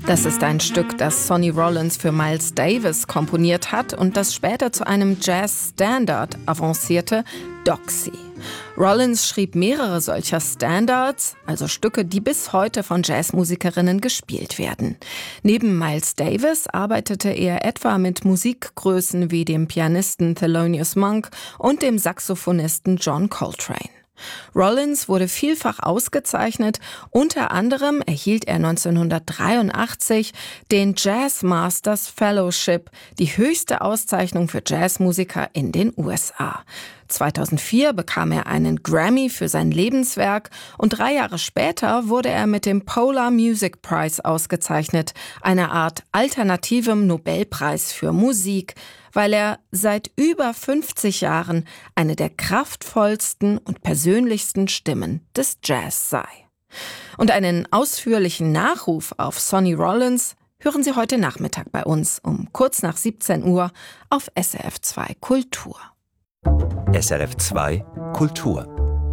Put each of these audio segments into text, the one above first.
Das ist ein Stück, das Sonny Rollins für Miles Davis komponiert hat und das später zu einem Jazz-Standard avancierte, Doxy. Rollins schrieb mehrere solcher Standards, also Stücke, die bis heute von Jazzmusikerinnen gespielt werden. Neben Miles Davis arbeitete er etwa mit Musikgrößen wie dem Pianisten Thelonious Monk und dem Saxophonisten John Coltrane. Rollins wurde vielfach ausgezeichnet, unter anderem erhielt er 1983 den Jazz Masters Fellowship, die höchste Auszeichnung für Jazzmusiker in den USA. 2004 bekam er einen Grammy für sein Lebenswerk und 3 Jahre später wurde er mit dem Polar Music Prize ausgezeichnet, einer Art alternativem Nobelpreis für Musik, weil er seit über 50 Jahren eine der kraftvollsten und persönlichsten Stimmen des Jazz sei. Und einen ausführlichen Nachruf auf Sonny Rollins hören Sie heute Nachmittag bei uns um kurz nach 17 Uhr auf SRF 2 Kultur. SRF 2 Kultur.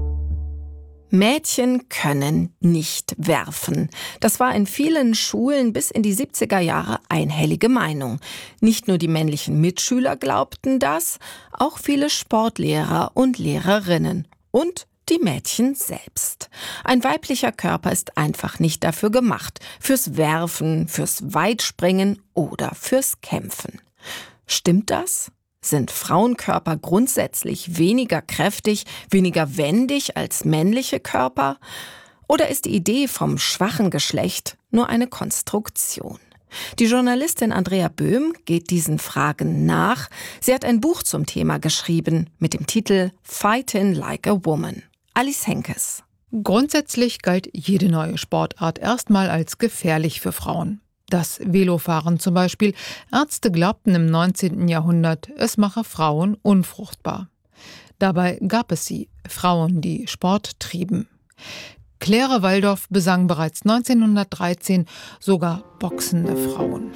Mädchen können nicht werfen. Das war in vielen Schulen bis in die 70er Jahre einhellige Meinung. Nicht nur die männlichen Mitschüler glaubten das, auch viele Sportlehrer und Lehrerinnen. Und die Mädchen selbst. Ein weiblicher Körper ist einfach nicht dafür gemacht. Fürs Werfen, fürs Weitspringen oder fürs Kämpfen. Stimmt das? Sind Frauenkörper grundsätzlich weniger kräftig, weniger wendig als männliche Körper? Oder ist die Idee vom schwachen Geschlecht nur eine Konstruktion? Die Journalistin Andrea Böhm geht diesen Fragen nach. Sie hat ein Buch zum Thema geschrieben mit dem Titel Fighting Like a Woman. Alice Henkes. Grundsätzlich galt jede neue Sportart erstmal als gefährlich für Frauen. Das Velofahren zum Beispiel. Ärzte glaubten im 19. Jahrhundert, es mache Frauen unfruchtbar. Dabei gab es sie, Frauen, die Sport trieben. Claire Waldoff besang bereits 1913 sogar boxende Frauen.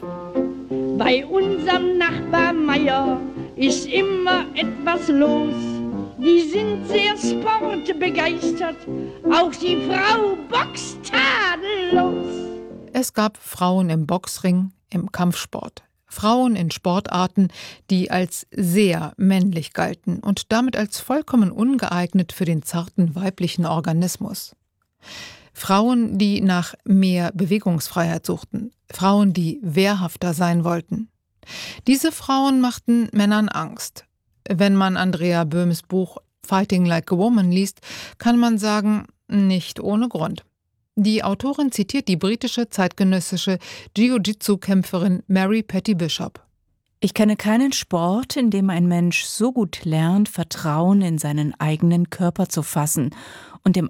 Bei unserem Nachbar Meier ist immer etwas los. Die sind sehr sportbegeistert, auch die Frau boxt tadellos. Es gab Frauen im Boxring, im Kampfsport. Frauen in Sportarten, die als sehr männlich galten und damit als vollkommen ungeeignet für den zarten weiblichen Organismus. Frauen, die nach mehr Bewegungsfreiheit suchten. Frauen, die wehrhafter sein wollten. Diese Frauen machten Männern Angst. Wenn man Andrea Böhms Buch Fighting Like a Woman liest, kann man sagen, nicht ohne Grund. Die Autorin zitiert die britische zeitgenössische Jiu-Jitsu-Kämpferin Mary Patty Bishop. Ich kenne keinen Sport, in dem ein Mensch so gut lernt, Vertrauen in seinen eigenen Körper zu fassen und dem